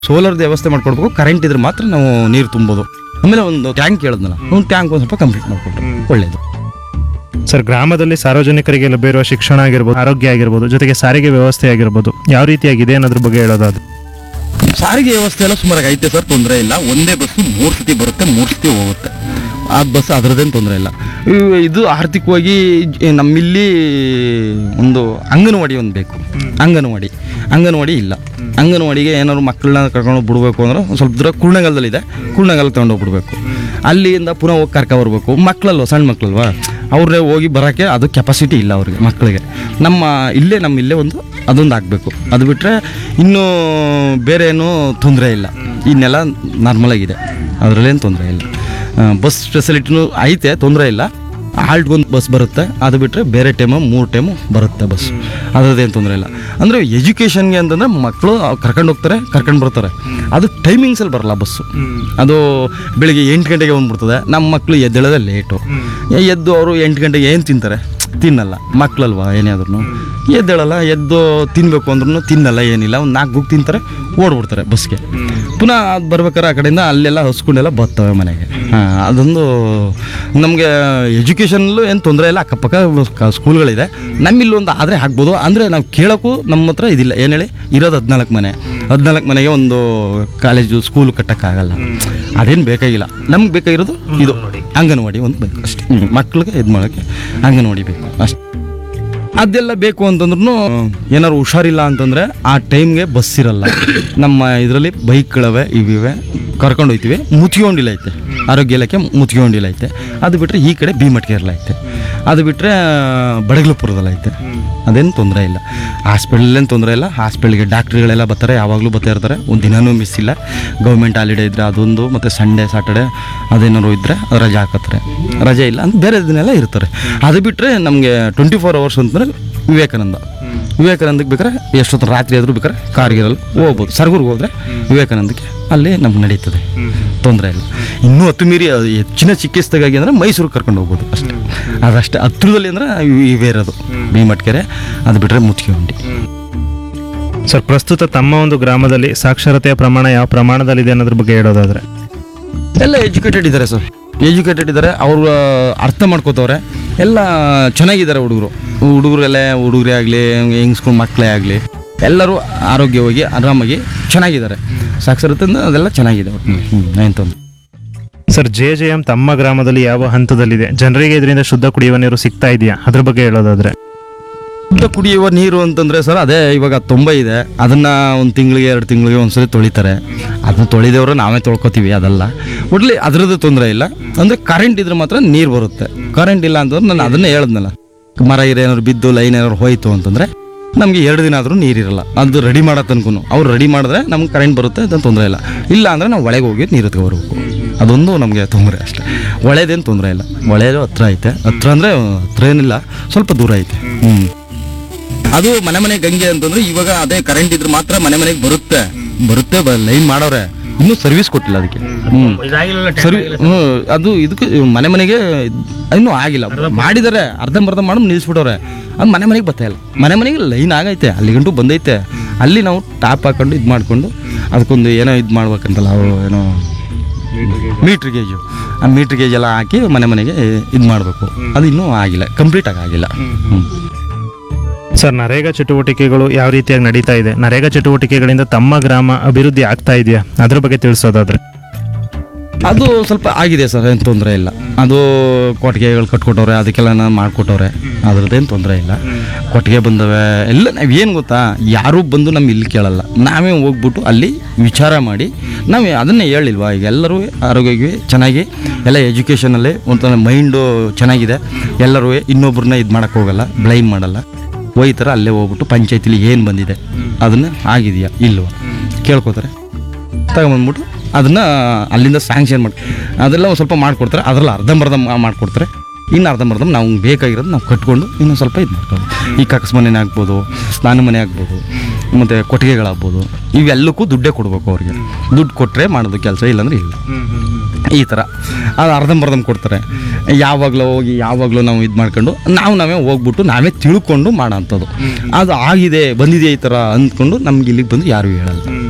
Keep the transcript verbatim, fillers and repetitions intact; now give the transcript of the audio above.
ಸೋಲಾರ್ದು ವ್ಯವಸ್ಥೆ ಮಾಡ್ಕೊಡ್ಬೇಕು, ಕರೆಂಟ್ ಇದ್ರೆ ಮಾತ್ರ ನಾವು ನೀರು ತುಂಬೋದು. ಆಮೇಲೆ ಒಂದು ಟ್ಯಾಂಕ್ ಹೇಳಿದ್ನಲ್ಲ, ಒಂದು ಟ್ಯಾಂಕ್ ಒಂದು ಸ್ವಲ್ಪ ಕಂಪ್ಲೀಟ್ ಮಾಡಿಕೊಟ್ರು ಒಳ್ಳೇದು. ಸರ್, ಗ್ರಾಮದಲ್ಲಿ ಸಾರ್ವಜನಿಕರಿಗೆ ಲಭ್ಯವಿರುವ ಶಿಕ್ಷಣ ಆಗಿರ್ಬೋದು, ಆರೋಗ್ಯ ಆಗಿರ್ಬೋದು, ಜೊತೆಗೆ ಸಾರಿಗೆ ವ್ಯವಸ್ಥೆ ಆಗಿರ್ಬೋದು, ಯಾವ ರೀತಿಯಾಗಿದೆ ಅನ್ನೋದ್ರ ಬಗ್ಗೆ ಹೇಳೋದಾದ್ರೆ? ಸಾರಿಗೆ ವ್ಯವಸ್ಥೆ ಎಲ್ಲ ಸುಮಾರಾಗಿ ಐತೆ ಸರ್, ತೊಂದರೆ ಇಲ್ಲ. ಒಂದೇ ಬಸ್ಸು ಮೂರು ಸತಿ ಬರುತ್ತೆ, ಮೂರು ಸತಿ ಹೋಗುತ್ತೆ. ಆ ಬಸ್ ಅದರದ್ದೇನು ತೊಂದರೆ ಇಲ್ಲ. ಇವ್- ಇದು ಆರ್ಥಿಕವಾಗಿ ಜ- ನಮ್ಮಿಲ್ಲಿ ಒಂದು ಅಂಗನವಾಡಿ ಒಂದು ಬೇಕು. ಅಂಗನವಾಡಿ ಅಂಗನವಾಡಿ ಇಲ್ಲ. ಅಂಗನವಾಡಿಗೆ ಏನಾದ್ರು ಮಕ್ಕಳನ್ನ ಕರ್ಕೊಂಡು ಬಿಡಬೇಕು ಅಂದ್ರೆ ಒಂದು ಸ್ವಲ್ಪ ದೂರ ಕುಳ್ಳೆಗಾಲದಲ್ಲಿದೆ, ಕುಳ್ಳೆಗಾಲ ತೊಗೊಂಡೋಗ್ಬಿಡ್ಬೇಕು. ಅಲ್ಲಿಂದ ಪುನಃ ಹೋಗಿ ಕರ್ಕೊಬರ್ಬೇಕು. ಮಕ್ಕಳಲ್ವ, ಸಣ್ಣ ಮಕ್ಕಳಲ್ವ, ಅವ್ರೇ ಹೋಗಿ ಬರೋಕ್ಕೆ ಅದು ಕೆಪಾಸಿಟಿ ಇಲ್ಲ ಅವ್ರಿಗೆ, ಮಕ್ಕಳಿಗೆ. ನಮ್ಮ ಇಲ್ಲೇ ನಮ್ಮ ಇಲ್ಲೇ ಒಂದು ಅದೊಂದು ಆಗಬೇಕು. ಅದು ಬಿಟ್ಟರೆ ಇನ್ನೂ ಬೇರೆ ಏನೂ ತೊಂದರೆ ಇಲ್ಲ. ಇನ್ನೆಲ್ಲ ನಾರ್ಮಲಾಗಿದೆ, ಅದರಲ್ಲೇನು ತೊಂದರೆ ಇಲ್ಲ. ಬಸ್ ಫೆಸಿಲಿಟಿನೂ ಐತೆ, ತೊಂದರೆ ಇಲ್ಲ. ಆಲ್ಟ್ಗೊಂದು ಬಸ್ ಬರುತ್ತೆ, ಅದು ಬಿಟ್ಟರೆ ಬೇರೆ ಟೈಮು ಮೂರು ಟೈಮು ಬರುತ್ತೆ ಬಸ್, ಅದರದ್ದೇನು ತೊಂದರೆ ಇಲ್ಲ. ಅಂದರೆ ಎಜುಕೇಷನ್ಗೆ ಅಂತಂದರೆ ಮಕ್ಕಳು ಕರ್ಕೊಂಡು ಹೋಗ್ತಾರೆ, ಕರ್ಕೊಂಡು ಬರ್ತಾರೆ. ಅದು ಟೈಮಿಂಗ್ಸಲ್ಲಿ ಬರಲ್ಲ ಬಸ್ಸು. ಅದು ಬೆಳಿಗ್ಗೆ ಎಂಟು ಗಂಟೆಗೆ ಬಂದ್ಬಿಡ್ತದೆ. ನಮ್ಮ ಮಕ್ಕಳು ಎದ್ದೇಳೋದೇ ಲೇಟು. ಎದ್ದು ಅವರು ಎಂಟು ಗಂಟೆಗೆ ಏನು ತಿಂತಾರೆ? ತಿನ್ನಲ್ಲ. ಮಕ್ಕಳಲ್ವ, ಏನೇ ಆದ್ರೂ ಎದ್ದೇಳಲ್ಲ. ಎದ್ದು ತಿನ್ನಬೇಕು ಅಂದ್ರೂ ತಿನ್ನಲ್ಲ, ಏನಿಲ್ಲ. ಒಂದು ನಾಲ್ಕು ಗುಗ್ ತಿಂತಾರೆ, ಓಡ್ಬಿಡ್ತಾರೆ ಬಸ್ಗೆ. ಪುನಃ ಅದು ಬರ್ಬೇಕಾದ್ರೆ ಆ ಕಡೆಯಿಂದ ಅಲ್ಲೆಲ್ಲ ಹಸ್ಕೊಂಡೆಲ್ಲ ಬರ್ತವೆ ಮನೆಗೆ. ಹಾಂ, ಅದೊಂದು ನಮಗೆ ಎಜುಕೇಷನಲ್ಲೂ ಏನು ತೊಂದರೆ ಇಲ್ಲ. ಅಕ್ಕಪಕ್ಕ ಸ್ಕೂಲ್ಗಳಿದೆ. ನಮ್ಮಿಲ್ಲಿ ಒಂದು ಆದರೆ ಆಗ್ಬೋದು. ಅಂದರೆ ನಾವು ಕೇಳೋಕ್ಕೂ ನಮ್ಮ ಹತ್ರ ಇದಿಲ್ಲ. ಏನು ಹೇಳಿ, ಇರೋದು ಹದಿನಾಲ್ಕು ಮನೆ, ಹದಿನಾಲ್ಕು ಮನೆಗೆ ಒಂದು ಕಾಲೇಜು ಸ್ಕೂಲು ಕಟ್ಟೋಕ್ಕಾಗಲ್ಲ. ಅದೇನು ಬೇಕಾಗಿಲ್ಲ. ನಮ್ಗೆ ಬೇಕಾಗಿರೋದು ಇದು ಅಂಗನವಾಡಿ ಒಂದು ಬೇಕು ಅಷ್ಟೇ. ಮಕ್ಳಿಗೆ ಇದು ಮಾಡೋಕ್ಕೆ ಅಂಗನವಾಡಿ ಬೇಕು ಅಷ್ಟೇ. ಅದೆಲ್ಲ ಬೇಕು ಅಂತಂದ್ರೂ ಏನಾದ್ರು ಹುಷಾರಿಲ್ಲ ಅಂತಂದರೆ ಆ ಟೈಮ್ಗೆ ಬಸ್ ಇರಲ್ಲ. ನಮ್ಮ ಇದರಲ್ಲಿ ಬೈಕ್ಗಳವೆ, ಇವಿವೆ, ಕರ್ಕೊಂಡು ಹೋಗ್ತೀವಿ. ಮುತ್ಕೊಂಡಿಲ್ಲ ಐತೆ, ಆರೋಗ್ಯ ಇಲಾಖೆ ಮುತ್ಕೊಂಡಿಲ್ಲ ಐತೆ. ಅದು ಬಿಟ್ಟರೆ ಈ ಕಡೆ ಭೀಮಟ್ಕೇರಲ್ಲ ಐತೆ. ಅದು ಬಿಟ್ಟರೆ ಬಡಗಲಪುರದಲ್ಲಿ ಐತೆ. ಅದೇನು ತೊಂದರೆ ಇಲ್ಲ. ಹಾಸ್ಪಿಟಲ್ಲೇನು ತೊಂದರೆ ಇಲ್ಲ. ಹಾಸ್ಪಿಟಲ್ಗೆ ಡಾಕ್ಟ್ರುಗಳೆಲ್ಲ ಬರ್ತಾರೆ, ಯಾವಾಗಲೂ ಬರ್ತಾ ಇರ್ತಾರೆ. ಒಂದು ದಿನವೂ ಮಿಸ್ ಇಲ್ಲ. ಗೌರ್ಮೆಂಟ್ ಹಾಲಿಡೇ ಇದ್ದರೆ ಅದೊಂದು, ಮತ್ತು ಸಂಡೇ ಸಾಟರ್ಡೆ ಅದೇನಾದ್ರು ಇದ್ದರೆ ರಜೆ ಹಾಕತ್ತಾರೆ. ರಜೆ ಇಲ್ಲ ಅಂತ ಬೇರೆ ದಿನೆಲ್ಲ ಇರ್ತಾರೆ. ಅದು ಬಿಟ್ಟರೆ ನಮಗೆ ಟ್ವೆಂಟಿ ಫೋರ್ ಅವರ್ಸ್ ಅಂತಂದರೆ ವಿವೇಕಾನಂದ ವಿವೇಕಾನಂದಕ್ಕೆ ಬೇಕಾರೆ ಎಷ್ಟೊತ್ತು ರಾತ್ರಿ ಆದರೂ ಬೇಕಾರೆ ಕಾರ್ಗಿರಲ್ಲಿ ಹೋಗ್ಬೋದು. ಸರ್ಗೂರ್ಗೆ ಹೋದರೆ ವಿವೇಕಾನಂದಕ್ಕೆ ಅಲ್ಲಿ ನಮ್ಗೆ ನಡೀತದೆ, ತೊಂದರೆ ಇಲ್ಲ. ಇನ್ನೂ ಹತ್ತು ಮೀರಿ ಹೆಚ್ಚಿನ ಚಿಕಿತ್ಸೆಗಾಗಿ ಅಂದರೆ ಮೈಸೂರಿಗೆ ಕರ್ಕೊಂಡು ಹೋಗ್ಬೋದು ಅಷ್ಟೇ. ಅದಷ್ಟೇ. ಹತ್ರದಲ್ಲಿ ಅಂದರೆ ಇವೇ ಇರೋದು ಭೀಮಟ್ಕೆರೆ, ಅದು ಬಿಟ್ಟರೆ ಮುತ್ಕಿಹುಂಡಿ. ಸರ್, ಪ್ರಸ್ತುತ ತಮ್ಮ ಒಂದು ಗ್ರಾಮದಲ್ಲಿ ಸಾಕ್ಷರತೆಯ ಪ್ರಮಾಣ ಯಾವ ಪ್ರಮಾಣದಲ್ಲಿದೆ ಅನ್ನೋದ್ರ ಬಗ್ಗೆ ಹೇಳೋದಾದ್ರೆ? ಎಲ್ಲ ಎಜುಕೇಟೆಡ್ ಇದ್ದಾರೆ ಸರ್, ಎಜುಕೇಟೆಡ್ ಇದ್ದಾರೆ. ಅವರು ಅರ್ಥ ಮಾಡ್ಕೋತವ್ರೆ. ಎಲ್ಲ ಚೆನ್ನಾಗಿದ್ದಾರೆ ಹುಡುಗರು. ಹುಡುಗರು ಎಲ್ಲ ಹುಡುಗರೇ ಆಗಲಿ, ಹೆಂಗ್ಸ್ಕೊಂಡು ಮಕ್ಕಳೇ ಆಗಲಿ, ಎಲ್ಲರೂ ಆರೋಗ್ಯವಾಗಿ ಆರಾಮಾಗಿ ಚೆನ್ನಾಗಿದ್ದಾರೆ. ಸಾಕ್ಷರತೆ ಅದೆಲ್ಲ ಚೆನ್ನಾಗಿದೆ. ಏನು ತೊಂದರೆ. ಸರ್, ಜೆ ಜೆ ಎಂ ತಮ್ಮ ಗ್ರಾಮದಲ್ಲಿ ಯಾವ ಹಂತದಲ್ಲಿದೆ? ಜನರಿಗೆ ಇದರಿಂದ ಶುದ್ಧ ಕುಡಿಯುವ ನೀರು ಸಿಗ್ತಾ ಇದೆಯಾ? ಅದ್ರ ಬಗ್ಗೆ ಹೇಳೋದಾದ್ರೆ? ಶುದ್ಧ ಕುಡಿಯುವ ನೀರು ಅಂತಂದರೆ ಸರ್, ಅದೇ ಇವಾಗ ತೊಂಬೈ ಇದೆ. ಅದನ್ನು ಒಂದು ತಿಂಗಳಿಗೆ ಎರಡು ತಿಂಗಳಿಗೆ ಒಂದ್ಸರಿ ತೊಳಿತಾರೆ. ಅದನ್ನ ತೊಳಿದವರು ನಾವೇ ತೊಳ್ಕೊತೀವಿ, ಅದಲ್ಲ. ಒಟ್ಲಿ ಅದರದ್ದು ತೊಂದರೆ ಇಲ್ಲ. ಅಂದರೆ ಕರೆಂಟ್ ಇದ್ರೆ ಮಾತ್ರ ನೀರು ಬರುತ್ತೆ. ಕರೆಂಟ್ ಇಲ್ಲ ಅಂತಂದ್ರೆ ನಾನು ಅದನ್ನೇ ಹೇಳಿದ್ನಲ್ಲ, ಮರ ಗಿರ ಏನಾದ್ರು ಬಿದ್ದು ಲೈನ್ ಏನಾದ್ರು ಹೋಯ್ತು ಅಂತಂದರೆ ನಮಗೆ ಎರಡು ದಿನ ಆದರೂ ನೀರಿರಲ್ಲ. ಅದು ರೆಡಿ ಮಾಡೋ ತನಕ ಅವ್ರು ರೆಡಿ ಮಾಡಿದ್ರೆ ನಮ್ಗೆ ಕರೆಂಟ್ ಬರುತ್ತೆ, ಅದನ್ನು ತೊಂದರೆ ಇಲ್ಲ. ಇಲ್ಲ ಅಂದರೆ ನಾವು ಒಳಗೆ ಹೋಗಿ ನೀರು ಎತ್ಕೊಬರ್ಬೇಕು. ಅದೊಂದು ನಮಗೆ ತೊಂದರೆ ಅಷ್ಟೇ. ಒಳ್ಳೆಯದೇನು ತೊಂದರೆ ಇಲ್ಲ. ಒಳ್ಳೆಯದು ಹತ್ರ ಐತೆ. ಹತ್ರ ಅಂದರೆ ಹತ್ರ ಏನಿಲ್ಲ, ಸ್ವಲ್ಪ ದೂರ ಐತೆ. ಹ್ಞೂ ಅದು ಮನೆ ಮನೆ ಗಂಗೆ ಅಂತಂದ್ರೆ ಇವಾಗ ಅದೇ ಕರೆಂಟ್ ಇದ್ರೆ ಮಾತ್ರ ಮನೆ ಮನೆಗೆ ಬರುತ್ತೆ ಬರುತ್ತೆ ಲೈನ್ ಮಾಡೋರೆ. ಇನ್ನೂ ಸರ್ವಿಸ್ ಕೊಟ್ಟಿಲ್ಲ ಅದಕ್ಕೆ. ಹ್ಮ್ ಸರಿ. ಹ್ಞೂ ಅದು ಇದಕ್ಕೆ ಮನೆ ಮನೆಗೆ ಇನ್ನೂ ಆಗಿಲ್ಲ. ಮಾಡಿದ್ದಾರೆ, ಅರ್ಧಂಬರ್ಧ ಮಾಡಿ ನಿಲ್ಲಿಸ್ಬಿಟ್ಟವ್ರೆ. ಅದು ಮನೆ ಮನೆಗೆ ಬರ್ತಾ ಇಲ್ಲ. ಮನೆ ಮನೆಗೆ ಲೈನ್ ಆಗೈತೆ, ಅಲ್ಲಿ ಗಂಟು ಬಂದೈತೆ. ಅಲ್ಲಿ ನಾವು ಟಾಪ್ ಹಾಕೊಂಡು ಇದು ಮಾಡಿಕೊಂಡು ಅದಕ್ಕೊಂದು ಏನೋ ಇದು ಮಾಡ್ಬೇಕಂತಲ್ಲ, ಅವರು ಏನೋ ಮೀಟ್ರ್ ಗೇಜು, ಆ ಮೀಟ್ರ್ ಗೇಜ್ ಎಲ್ಲ ಹಾಕಿ ಮನೆ ಮನೆಗೆ ಇದು ಮಾಡಬೇಕು. ಅದು ಇನ್ನೂ ಆಗಿಲ್ಲ, ಕಂಪ್ಲೀಟಾಗಿ ಆಗಿಲ್ಲ. ಹ್ಞೂ ಸರ್, ನರೇಗಾ ಚಟುವಟಿಕೆಗಳು ಯಾವ ರೀತಿಯಾಗಿ ನಡೀತಾ ಇದೆ? ನರೇಗಾ ಚಟುವಟಿಕೆಗಳಿಂದ ತಮ್ಮ ಗ್ರಾಮ ಅಭಿವೃದ್ಧಿ ಆಗ್ತಾ ಇದೆಯಾ? ಅದ್ರ ಬಗ್ಗೆ ತಿಳಿಸೋದಾದ್ರೆ? ಅದು ಸ್ವಲ್ಪ ಆಗಿದೆ ಸರ್, ಏನು ತೊಂದರೆ ಇಲ್ಲ. ಅದು ಕೊಟ್ಟಿಗೆಗಳು ಕಟ್ಕೊಟ್ಟವ್ರೆ, ಅದಕ್ಕೆಲ್ಲ ನಾನು ಮಾಡಿಕೊಟ್ಟವ್ರೆ. ಅದ್ರದ್ದೇನು ತೊಂದರೆ ಇಲ್ಲ. ಕೊಟ್ಟಿಗೆ ಬಂದವೆ ಎಲ್ಲ. ನಾವೇನು ಗೊತ್ತಾ, ಯಾರೂ ಬಂದು ನಮ್ಮ ಇಲ್ಲಿ ಕೇಳಲ್ಲ. ನಾವೇ ಹೋಗ್ಬಿಟ್ಟು ಅಲ್ಲಿ ವಿಚಾರ ಮಾಡಿ ನಾವು ಅದನ್ನೇ ಹೇಳಿಲ್ವಾ. ಈಗ ಎಲ್ಲರೂ ಆರೋಗ್ಯವಾಗಿ ಚೆನ್ನಾಗಿ ಎಲ್ಲ ಎಜುಕೇಷನಲ್ಲಿ ಒಂಥರ ಮೈಂಡು ಚೆನ್ನಾಗಿದೆ. ಎಲ್ಲರೂ ಇನ್ನೊಬ್ರನ್ನ ಇದು ಮಾಡೋಕ್ಕೆ ಹೋಗಲ್ಲ, ಬ್ಲೈಮ್ ಮಾಡಲ್ಲ. ಹೋಯ್ತಾರೆ, ಅಲ್ಲೇ ಹೋಗ್ಬಿಟ್ಟು ಪಂಚಾಯತಿಲಿ ಏನು ಬಂದಿದೆ ಅದನ್ನು ಆಗಿದೆಯಾ ಇಲ್ವ ಕೇಳ್ಕೊತಾರೆ, ತಗೊಂಬಂದ್ಬಿಟ್ಟು ಅದನ್ನು ಅಲ್ಲಿಂದ ಸ್ಯಾಂಕ್ಷನ್ ಮಾಡಿ ಅದೆಲ್ಲ ಒಂದು ಸ್ವಲ್ಪ ಮಾಡಿಕೊಡ್ತಾರೆ. ಅದರಲ್ಲಿ ಅರ್ಧಂಬರ್ಧ ಮಾಡಿಕೊಡ್ತಾರೆ. ಇನ್ನು ಅರ್ಧಂಬರ್ಧ ನಾವು ಬೇಕಾಗಿರೋದು ನಾವು ಕಟ್ಕೊಂಡು ಇನ್ನೊಂದು ಸ್ವಲ್ಪ ಇದು ಮಾಡ್ತೀವಿ. ಈ ಕಕ್ಕಸ್ ಮನೆ ಆಗ್ಬೋದು, ಸ್ನಾನ ಮನೆ ಆಗ್ಬೋದು, ಮತ್ತು ಕೊಟ್ಟಿಗೆಗಳಾಗ್ಬೋದು, ಇವೆಲ್ಲಕ್ಕೂ ದುಡ್ಡೇ ಕೊಡಬೇಕು ಅವ್ರಿಗೆ. ದುಡ್ಡು ಕೊಟ್ಟರೆ ಮಾಡೋದು ಕೆಲಸ, ಇಲ್ಲಾಂದ್ರೆ ಇಲ್ಲ. ಈ ಥರ ಅದು ಅರ್ಧಂಬರ್ಧ ಕೊಡ್ತಾರೆ. ಯಾವಾಗಲೂ ಹೋಗಿ ಯಾವಾಗಲೂ ನಾವು ಇದು ಮಾಡ್ಕೊಂಡು ನಾವು ನಾವೇ ಹೋಗ್ಬಿಟ್ಟು ನಾವೇ ತಿಳ್ಕೊಂಡು ಮಾಡೋ ಅಂಥದ್ದು. ಅದು ಆಗಿದೆ ಬಂದಿದೆ ಈ ಥರ ಅಂದ್ಕೊಂಡು ನಮ್ಗೆ ಇಲ್ಲಿಗೆ ಬಂದು ಯಾರೂ ಹೇಳಲ್ಲ.